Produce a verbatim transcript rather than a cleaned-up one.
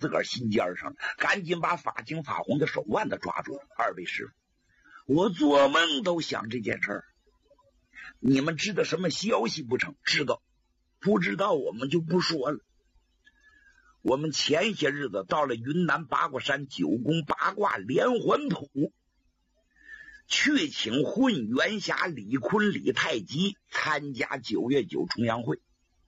自个儿心尖上了，赶紧把发青发红的手腕子抓住了。二位师傅，我做梦都想这件事儿，你们知道什么消息不成？知道。不知道我们就不说了。我们前些日子到了云南八卦山九宫八卦连环谱，去请混元侠李坤李太极参加九月九重阳会。